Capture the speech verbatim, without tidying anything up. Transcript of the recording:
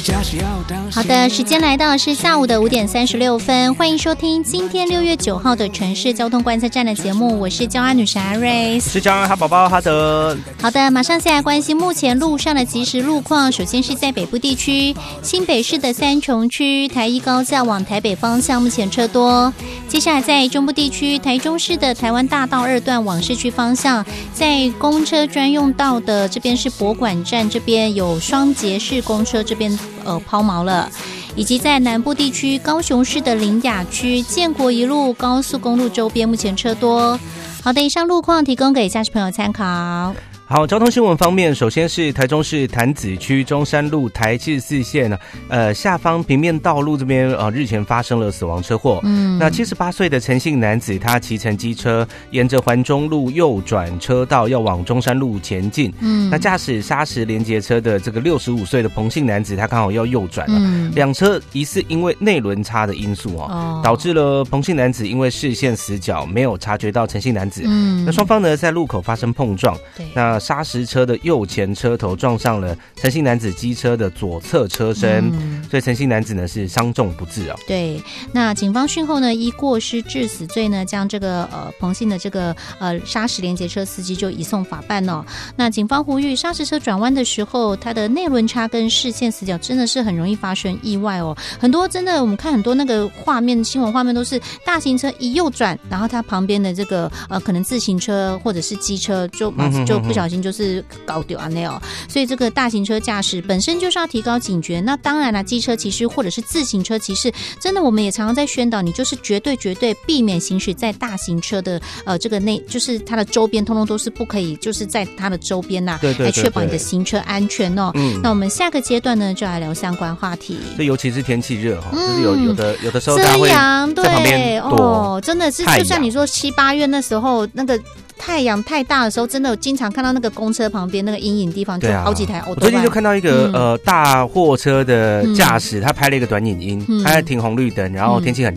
好的，时间来到是下午的五点三十六分，欢迎收听今天六月九号的城市交通观测站的节目，我是交安女神阿瑞， 是交安哈宝宝哈德。 好的，马上先来关心目前路上的即时路况。首先是在北部地区，新北市的三重区台一高架往台北方向目前车多。接下来在中部地区，台中市的台湾大道二段往市区方向，在公车专用道的这边是博馆站，这边有双节式公车这边呃抛锚了。以及在南部地区，高雄市的苓雅区建国一路高速公路周边目前车多。好的，以上路况提供给驾驶朋友参考。 好，交通新闻方面，首先是台中市潭子区中山路台七十四线呢，呃，下方平面道路这边呃日前发生了死亡车祸。嗯，那七十八岁的陈姓男子，他骑乘机车沿着环中路右转车道要往中山路前进。嗯，那驾驶砂石连结车的这个六十五岁的彭姓男子，他刚好要右转了，嗯，两车疑似因为内轮差的因素哦，哦导致了彭姓男子因为视线死角没有察觉到陈姓男子。嗯，那双方呢在路口发生碰撞。对，那砂石车的右前车头撞上了陈姓男子机车的左侧车身，嗯，所以陈姓男子呢是伤重不治啊。 对，那警方讯后呢，依过失致死罪呢，将这个呃彭姓的这个呃砂石连结车司机就移送法办哦。那警方呼吁，砂石车转弯的时候，它的内轮差跟视线死角真的是很容易发生意外哦。很多真的我们看很多那个画面，新闻画面都是大型车一右转，然后它旁边的这个呃可能自行车或者是机车就就不小心就是搞丢啊那哦，所以这个大型车驾驶本身就是要提高警觉。那当然啦，机车骑士或者是自行车骑士，真的我们也常常在宣导，你就是绝对绝对避免行驶在大型车的呃这个内，就是它的周边，通通都是不可以，就是在它的周边呐，来确保你的行车安全哦。嗯，那我们下个阶段呢，就来聊相关话题。 对，尤其是天气热哈，嗯，就是有有的有的时候它会遮阳， 在旁边躲哦，真的是就像你说七八月那时候那个。太阳太大的时候，真的有经常看到那个公车旁边那个阴影地方，就好几台欧。 我最近就看到一个、嗯、呃大货车的驾驶，他拍了一个短影音，嗯、他在停红绿灯，然后天气很